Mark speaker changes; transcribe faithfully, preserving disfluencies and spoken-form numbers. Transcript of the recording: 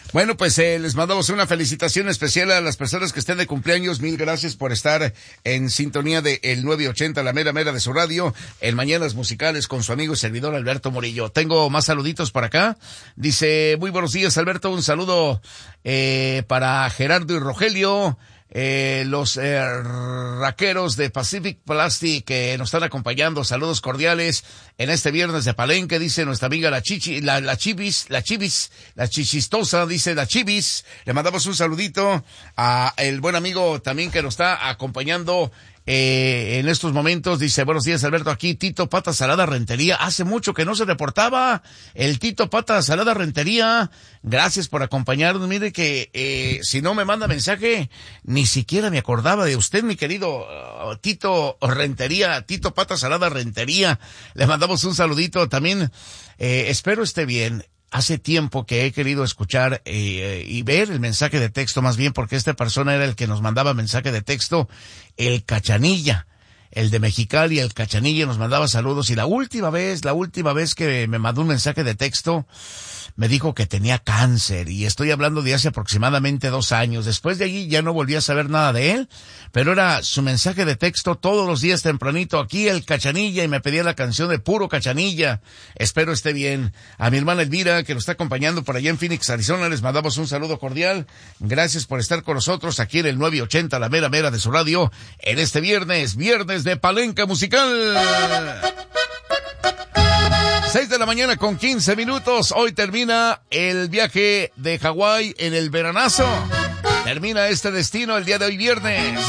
Speaker 1: Bueno, pues eh, les mandamos una felicitación especial a las personas que estén de cumpleaños. Mil gracias por estar en sintonía de el nueve ochenta, la mera mera de su radio, en Mañanas Musicales con su amigo y servidor Alberto Murillo. Tengo más saluditos por acá. Dice, muy buenos días, Alberto. Un saludo eh, para Gerardo y Rogelio. Eh, los eh, raqueros de Pacific Plastic que nos están acompañando, saludos cordiales en este viernes de Palenque, dice nuestra amiga la Chichi, la, la Chivis, la Chivis, la Chichistosa, dice la Chivis. Le mandamos un saludito a el buen amigo también que nos está acompañando Eh, en estos momentos. Dice, buenos días, Alberto, aquí Tito Pata Salada Rentería. Hace mucho que no se reportaba el Tito Pata Salada Rentería. Gracias por acompañarnos. Mire que eh, si no me manda mensaje, ni siquiera me acordaba de usted, mi querido uh, Tito Rentería, Tito Pata Salada Rentería. Le mandamos un saludito también. Eh, espero esté bien. Hace tiempo que he querido escuchar eh, y ver el mensaje de texto, más bien porque esta persona era el que nos mandaba mensaje de texto, el Cachanilla, el de Mexicali, el Cachanilla nos mandaba saludos, y la última vez, la última vez que me mandó un mensaje de texto, me dijo que tenía cáncer, y estoy hablando de hace aproximadamente dos años. Después de allí ya no volví a saber nada de él, pero era su mensaje de texto todos los días tempranito, aquí el Cachanilla, y me pedía la canción de Puro Cachanilla. Espero esté bien. A mi hermana Elvira, que nos está acompañando por allá en Phoenix, Arizona, les mandamos un saludo cordial. Gracias por estar con nosotros aquí en el nueve ochenta, la mera mera de su radio, en este viernes, viernes de Palenque Musical. Seis de la mañana con quince minutos. Hoy termina el viaje de Hawái en el veranazo. Termina este destino el día de hoy viernes.